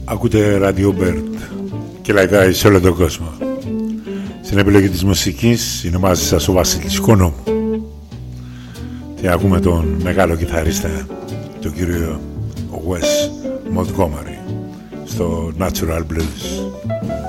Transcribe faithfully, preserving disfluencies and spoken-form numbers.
Ακούτε Radio Bird και λαϊδάει σε όλο τον κόσμο. Στην επιλογή της μουσικής είναι μαζί σας ο Βασίλης Κόνο. Και ακούμε τον μεγάλο κιθαρίστα, τον κύριο Wes Montgomery, στο Natural Blues.